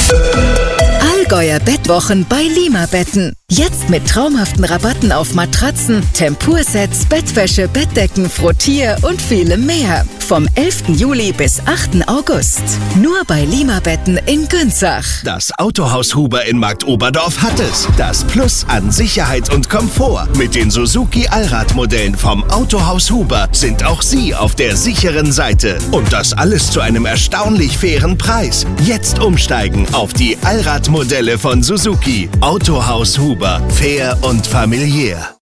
Allgäuer Bettwochen bei Limabetten. Jetzt mit traumhaften Rabatten auf Matratzen, Tempursets, Bettwäsche, Bettdecken, Frottier und vielem mehr. Vom 11. Juli bis 8. August. Nur bei Limabetten in Günzach. Das Autohaus Huber in Marktoberdorf hat es. Das Plus an Sicherheit und Komfort. Mit den Suzuki Allradmodellen vom Autohaus Huber sind auch Sie auf der sicheren Seite. Und das alles zu einem erstaunlich fairen Preis. Jetzt umsteigen auf die Allradmodelle von Suzuki. Autohaus Huber. Fair und familiär.